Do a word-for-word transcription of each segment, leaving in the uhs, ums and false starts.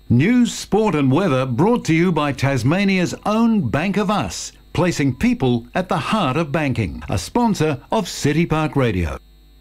News, sport and weather brought to you by Tasmania's own Bank of Us, placing people at the heart of banking. A sponsor of City Park Radio.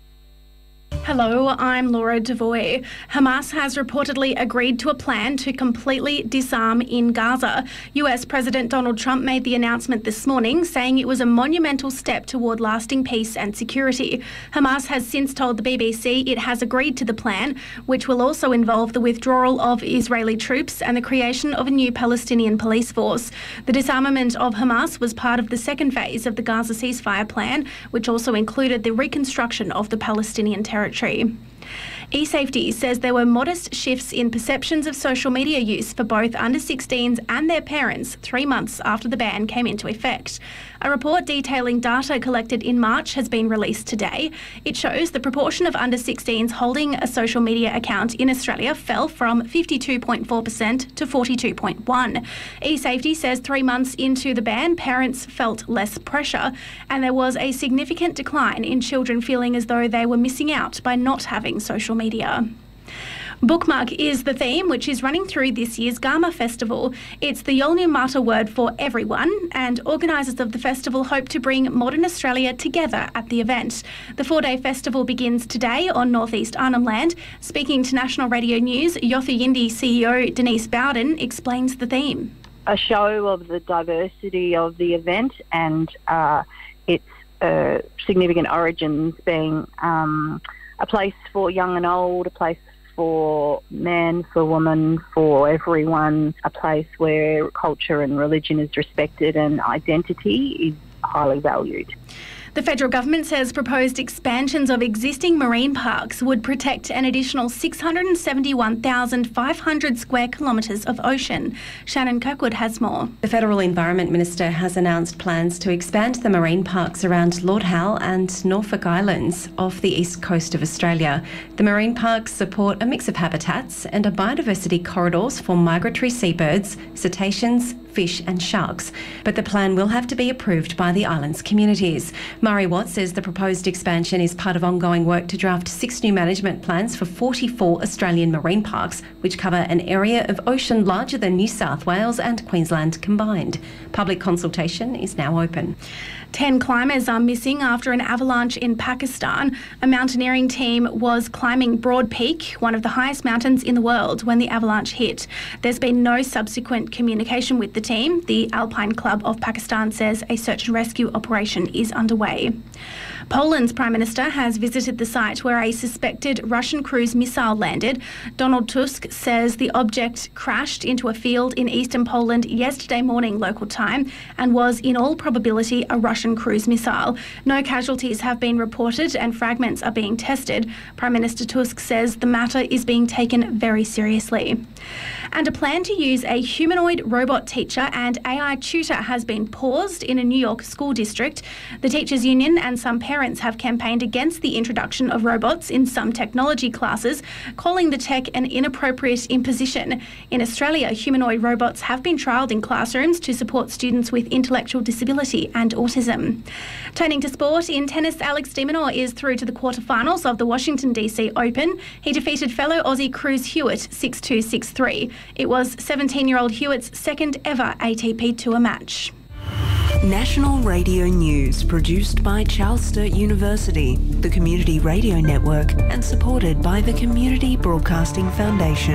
Hello, I'm Laura Devoy. Hamas has reportedly agreed to a plan to completely disarm in Gaza. U S President Donald Trump made the announcement this morning, saying it was a monumental step toward lasting peace and security. Hamas has since told the B B C it has agreed to the plan, which will also involve the withdrawal of Israeli troops and the creation of a new Palestinian police force. The disarmament of Hamas was part of the second phase of the Gaza ceasefire plan, which also included the reconstruction of the Palestinian territory. eSafety says there were modest shifts in perceptions of social media use for both under sixteens and their parents three months after the ban came into effect. A report detailing data collected in March has been released today. It shows the proportion of under sixteens holding a social media account in Australia fell from fifty-two point four percent to forty-two point one percent. eSafety says three months into the ban, parents felt less pressure, and there was a significant decline in children feeling as though they were missing out by not having social media. Bookmark is the theme, which is running through this year's Gama Festival. It's the Yolngu Mata word for everyone, and organisers of the festival hope to bring modern Australia together at the event. The four-day festival begins today on North East Arnhem Land. Speaking to National Radio News, Yothu Yindi C E O Denise Bowden explains the theme. A show of the diversity of the event and uh, its uh, significant origins being um, a place for young and old, a place for man, for woman, for everyone, a place where culture and religion is respected and identity is highly valued. The federal government says proposed expansions of existing marine parks would protect an additional six hundred seventy-one thousand five hundred square kilometres of ocean. Shannon Kirkwood has more. The Federal Environment Minister has announced plans to expand the marine parks around Lord Howe and Norfolk Islands off the east coast of Australia. The marine parks support a mix of habitats and are biodiversity corridors for migratory seabirds, cetaceans, fish and sharks. But the plan will have to be approved by the island's communities. Murray Watts says the proposed expansion is part of ongoing work to draft six new management plans for forty-four Australian marine parks, which cover an area of ocean larger than New South Wales and Queensland combined. Public consultation is now open. Ten climbers are missing after an avalanche in Pakistan. A mountaineering team was climbing Broad Peak, one of the highest mountains in the world, when the avalanche hit. There's been no subsequent communication with the team. The Alpine Club of Pakistan says a search and rescue operation is underway. Poland's Prime Minister has visited the site where a suspected Russian cruise missile landed. Donald Tusk says the object crashed into a field in eastern Poland yesterday morning local time and was in all probability a Russian cruise missile. No casualties have been reported and fragments are being tested. Prime Minister Tusk says the matter is being taken very seriously. And a plan to use a humanoid robot teacher and A I tutor has been paused in a New York school district. The teachers' union and some parents have campaigned against the introduction of robots in some technology classes, calling the tech an inappropriate imposition. In Australia, humanoid robots have been trialled in classrooms to support students with intellectual disability and autism. Turning to sport, in tennis, Alex de Minaur is through to the quarterfinals of the Washington D C Open. He defeated fellow Aussie Cruz Hewitt six two, six three. It was seventeen-year-old Hewitt's second ever A T P Tour match. National Radio News, produced by Charles Sturt University, the Community Radio Network, and supported by the Community Broadcasting Foundation.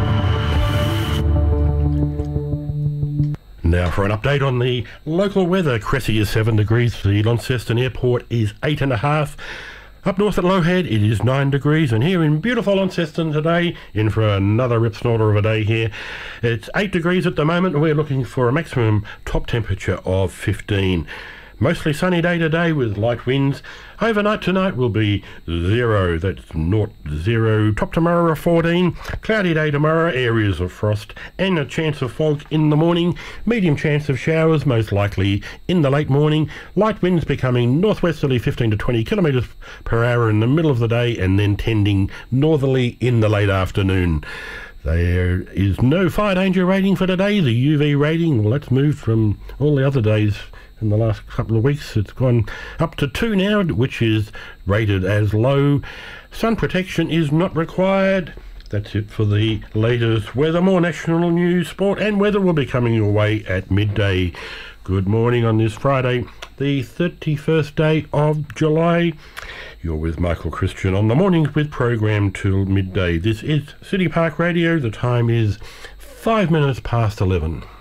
Now for an update on the local weather. Cressy is seven degrees, the Launceston Airport is eight and a half. Up north at Lowhead, it is nine degrees, and here in beautiful Launceston today, in for another rip snorter of a day here, it's eight degrees at the moment, and we're looking for a maximum top temperature of fifteen. Mostly sunny day today with light winds. Overnight tonight will be zero, that's naught, zero. Top tomorrow of fourteen. Cloudy day tomorrow, areas of frost and a chance of fog in the morning. Medium chance of showers, most likely in the late morning. Light winds becoming northwesterly fifteen to twenty kilometres per hour in the middle of the day, and then tending northerly in the late afternoon. There is no fire danger rating for today. The U V rating, well, that's moved from all the other days in the last couple of weeks. It's gone up to two now, which is rated as low. Sun protection is not required. That's it for the latest weather. More national news, sport and weather will be coming your way at midday. Good morning on this Friday, the thirty-first day of July. You're with Michael Christian on the Mornings With program till midday. This is City Park Radio. The time is five minutes past eleven.